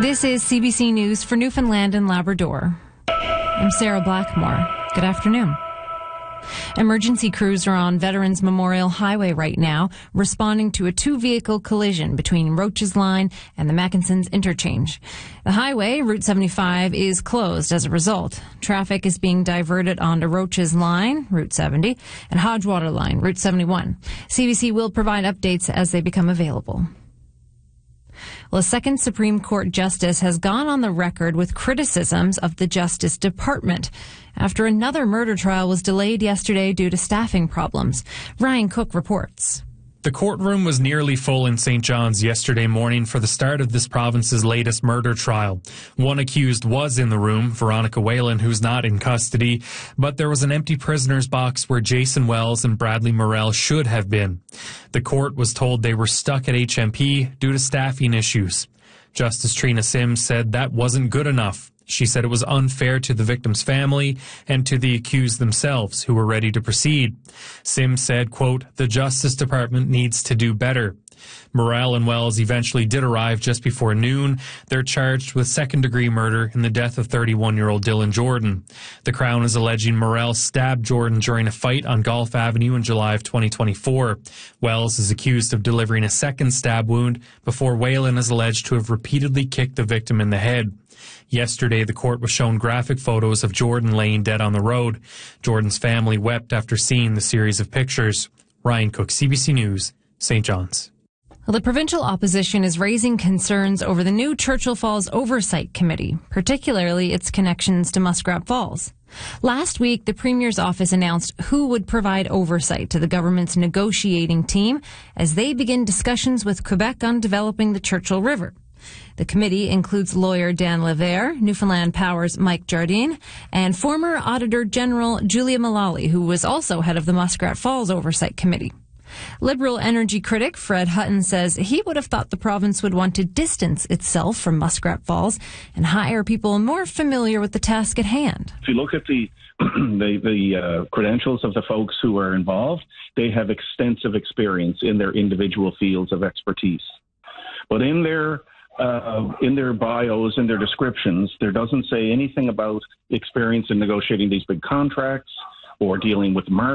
This is CBC News for Newfoundland and Labrador. I'm Sarah Blackmore. Good afternoon. Emergency crews are on Veterans Memorial Highway right now, responding to a two-vehicle collision between Roaches Line and the Mackensons interchange. The highway, Route 75, is closed as a result. Traffic is being diverted onto Roaches Line, Route 70, and Hodgewater Line, Route 71. CBC will provide updates as they become available. Well, a second Supreme Court justice has gone on the record with criticisms of the Justice Department after another murder trial was delayed yesterday due to staffing problems. Ryan Cook reports. The courtroom was nearly full in St. John's yesterday morning for the start of this province's latest murder trial. One accused was in the room, Veronica Whalen, who's not in custody, but there was an empty prisoner's box where Jason Wells and Bradley Morrell should have been. The court was told they were stuck at HMP due to staffing issues. Justice Trina Sims said that wasn't good enough. She said it was unfair to the victim's family and to the accused themselves, who were ready to proceed. Sims said, quote, "The Justice Department needs to do better." Morrell and Wells eventually did arrive just before noon. They're charged with second-degree murder in the death of 31-year-old Dylan Jordan. The Crown is alleging Morrell stabbed Jordan during a fight on Golf Avenue in July of 2024. Wells is accused of delivering a second stab wound before Whalen is alleged to have repeatedly kicked the victim in the head. Yesterday, the court was shown graphic photos of Jordan laying dead on the road. Jordan's family wept after seeing the series of pictures. Ryan Cook, CBC News, St. John's. Well, the provincial opposition is raising concerns over the new Churchill Falls Oversight Committee, particularly its connections to Muskrat Falls. Last week, the Premier's office announced who would provide oversight to the government's negotiating team as they begin discussions with Quebec on developing the Churchill River. The committee includes lawyer Dan Levere, Newfoundland Power's Mike Jardine, and former Auditor General Julia Mullally, who was also head of the Muskrat Falls Oversight Committee. Liberal energy critic Fred Hutton says he would have thought the province would want to distance itself from Muskrat Falls and hire people more familiar with the task at hand. If you look at the credentials of the folks who are involved, they have extensive experience in their individual fields of expertise. But in their bios, in their descriptions, there doesn't say anything about experience in negotiating these big contracts or dealing with markets.